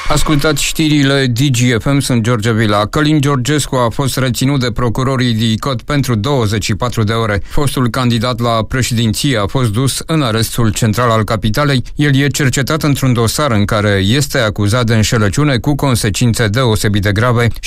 Ascultați știrile DGFM, sunt George Vila. Călin Georgescu a fost reținut de procurorii DICOT pentru 24 de ore. Fostul candidat la președinție a fost dus în arestul central al capitalei. El e cercetat într-un dosar în care este acuzat de înșelăciune cu consecințe deosebit de grave